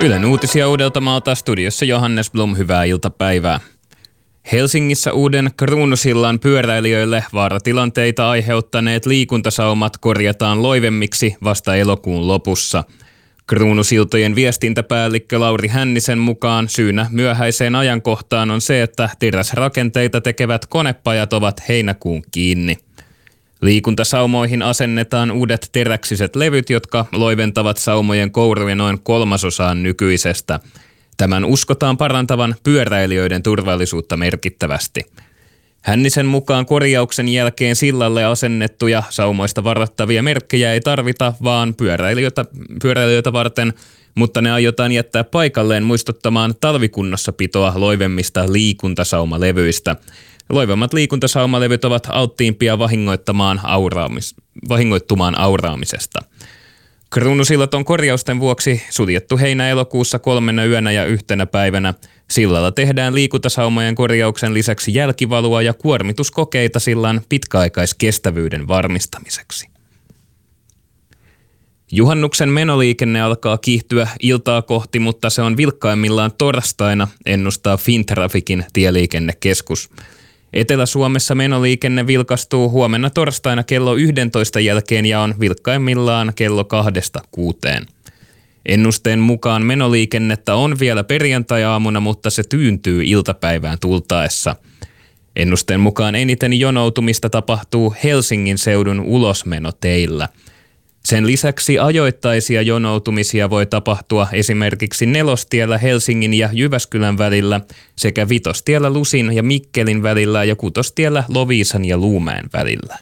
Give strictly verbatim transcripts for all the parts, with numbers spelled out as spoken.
Ylen uutisia Uudeltamaalta, studiossa Johannes Blom, hyvää iltapäivää. Helsingissä uuden Kruunusillan pyöräilijöille vaaratilanteita aiheuttaneet liikuntasaumat korjataan loivemmiksi vasta elokuun lopussa. Kruunusiltojen viestintäpäällikkö Lauri Hännisen mukaan syynä myöhäiseen ajankohtaan on se, että teräsrakenteita tekevät konepajat ovat heinäkuun kiinni. Liikuntasaumoihin asennetaan uudet teräksiset levyt, jotka loiventavat saumojen kouruja noin kolmasosaan nykyisestä. Tämän uskotaan parantavan pyöräilijöiden turvallisuutta merkittävästi. Hännisen mukaan korjauksen jälkeen sillalle asennettuja saumoista varoittavia merkkejä ei tarvita, vaan pyöräilijöitä, pyöräilijöitä varten, mutta ne aiotaan jättää paikalleen muistuttamaan talvikunnossapitoa loivemmista liikuntasaumalevyistä. Loivemmat liikuntasaumalevyt ovat alttiimpia vahingoittamaan auraamis, vahingoittumaan auraamisesta. Kruunusillat on korjausten vuoksi suljettu heinä-elokuussa kolmena yönä ja yhtenä päivänä. Sillalla tehdään liikuntasaumojen korjauksen lisäksi jälkivalua ja kuormituskokeita sillan pitkäaikaiskestävyyden varmistamiseksi. Juhannuksen menoliikenne alkaa kiihtyä iltaa kohti, mutta se on vilkkaimmillaan torstaina, ennustaa Fintraficin tieliikennekeskus. Etelä-Suomessa menoliikenne vilkastuu huomenna torstaina kello yksitoista jälkeen ja on vilkkaimmillaan kello kahdesta kuuteen. Ennusteen mukaan menoliikennettä on vielä perjantai-aamuna, mutta se tyyntyy iltapäivään tultaessa. Ennusteen mukaan eniten jonoutumista tapahtuu Helsingin seudun ulosmenoteillä. Sen lisäksi ajoittaisia jonoutumisia voi tapahtua esimerkiksi Nelostiellä Helsingin ja Jyväskylän välillä sekä Vitostiellä Lusin ja Mikkelin välillä ja Kutostiellä Loviisan ja Luumäen välillä.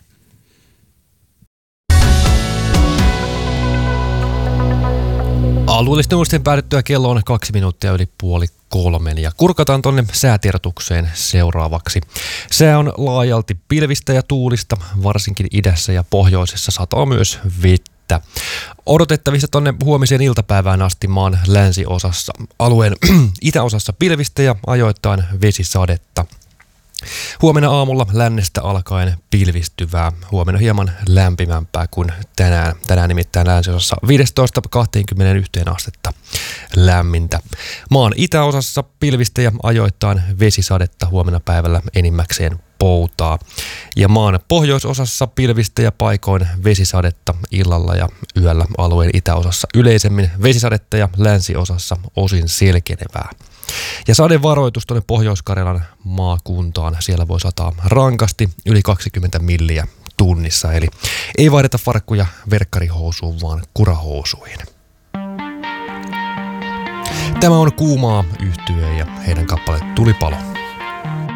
Alueellisten uutisten päädyttyä kello on kaksi minuuttia yli puoli kolmen ja kurkataan tonne säätiedotukseen seuraavaksi. Sää on laajalti pilvistä ja tuulista, varsinkin idässä ja pohjoisessa sataa myös vettä. Odotettavissa tonne huomiseen iltapäivään asti maan länsiosassa, alueen itäosassa pilvistä ja ajoittain vesisadetta. Huomenna aamulla lännestä alkaen pilvistyvää. Huomenna hieman lämpimämpää kuin tänään. Tänään nimittäin länsiosassa viisitoista kaksikymmentäyksi astetta lämmintä. Maan itäosassa pilvistä ja ajoittain vesisadetta, huomenna päivällä enimmäkseen poutaa. Ja maan pohjoisosassa pilvistä ja paikoin vesisadetta illalla ja yöllä, alueen itäosassa yleisemmin vesisadetta ja länsiosassa osin selkenevää. Ja sadevaroitus tuonne Pohjois-Karjalan maakuntaan. Siellä voi sataa rankasti yli kaksikymmentä milliä tunnissa. Eli ei vaihdeta farkkuja verkkarihousuun, vaan kurahousuihin. Tämä on Kuumaa yhtye ja heidän kappale Tulipalo.